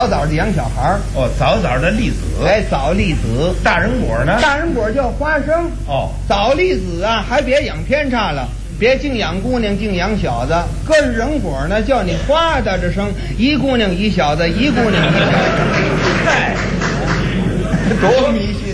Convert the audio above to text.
早早的养小孩儿。 哦，早早的立子。 哎，早立子。 大人果呢？ 大人果叫花生。 哦， 早立子啊，还别养偏差了。别净养姑娘，净养小子。搁是人果呢，叫你哗的这声，一姑娘一小子，一姑娘一小子。 嗨， 多迷信。